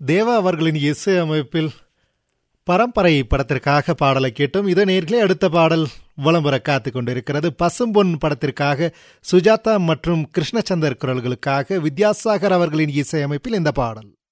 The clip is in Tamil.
தேவா அவர்களின் இசை அமைப்பில் பரம்பரை படத்திற்காக பாடலை கேட்டோம். இதை நேர்களே அடுத்த பாடல் விளம்பர காத்து கொண்டிருக்கிறது. பசும்பொன் படத்திற்காக சுஜாதா மற்றும் கிருஷ்ணச்சந்தர் குரல்களுக்காக வித்யாசாகர் அவர்களின் இசை அமைப்பில் இந்த பாடல்.